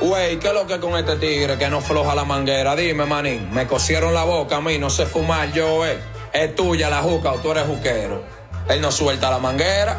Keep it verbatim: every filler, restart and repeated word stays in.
Güey, ¿qué es lo que con este tigre que no floja la manguera? Dime, manín, me cosieron la boca a mí, no sé fumar yo, eh. ¿Es tuya la juca o tú eres juquero? Él no suelta la manguera.